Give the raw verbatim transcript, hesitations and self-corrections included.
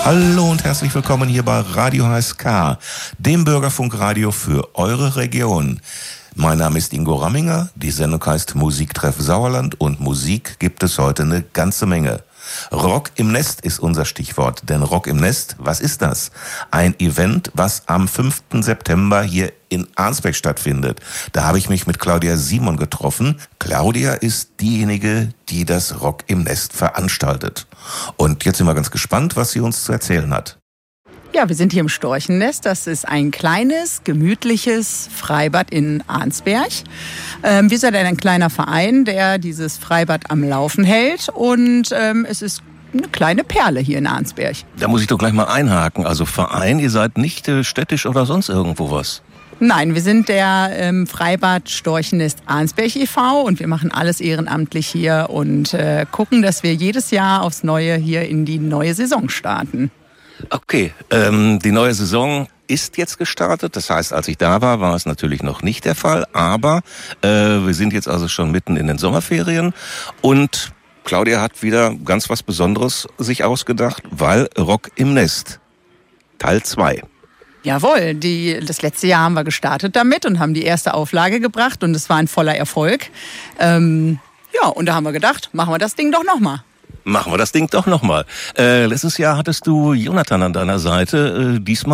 Hallo und herzlich willkommen hier bei Radio H S K, dem Bürgerfunkradio für eure Region. Mein Name ist Ingo Ramminger, die Sendung heißt Musiktreff Sauerland und Musik gibt es heute eine ganze Menge. Rock im Nest ist unser Stichwort, denn Rock im Nest, was ist das? Ein Event, was am fünften September hier in Arnsberg stattfindet. Da habe ich mich mit Claudia Simon getroffen. Claudia ist diejenige, die das Rock im Nest veranstaltet. Und jetzt sind wir ganz gespannt, was sie uns zu erzählen hat. Ja, wir sind hier im Storchennest. Das ist ein kleines, gemütliches Freibad in Arnsberg. Ähm, wir sind ein kleiner Verein, der dieses Freibad am Laufen hält. Und ähm, es ist eine kleine Perle hier in Arnsberg. Da muss ich doch gleich mal einhaken. Also Verein, ihr seid nicht äh, städtisch oder sonst irgendwo was? Nein, wir sind der ähm, Freibad Storchennest Arnsberg e V und wir machen alles ehrenamtlich hier und äh, gucken, dass wir jedes Jahr aufs Neue hier in die neue Saison starten. Okay, ähm, die neue Saison ist jetzt gestartet. Das heißt, als ich da war, war es natürlich noch nicht der Fall. Aber äh, wir sind jetzt also schon mitten in den Sommerferien. Und Claudia hat wieder ganz was Besonderes sich ausgedacht, weil Rock im Nest, Teil zwei. Jawohl, die, das letzte Jahr haben wir gestartet damit und haben die erste Auflage gebracht. Und es war ein voller Erfolg. Ähm, ja, und da haben wir gedacht, machen wir das Ding doch nochmal. Machen wir das Ding doch nochmal. Äh, letztes Jahr hattest du Jonathan an deiner Seite. Äh, diesmal